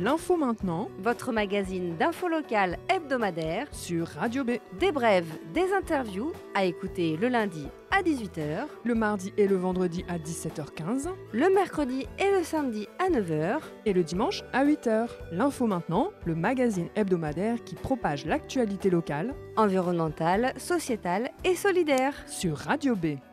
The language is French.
L'info maintenant votre magazine d'info locale hebdomadaire sur Radio B. Des brèves, des interviews à écouter le lundi à 18h, Le mardi et le vendredi à 17h15 le mercredi et le samedi à 9h et le dimanche à 8h. L'info maintenant, le magazine hebdomadaire qui propage l'actualité locale, environnementale, sociétale et solidaire. sur Radio B.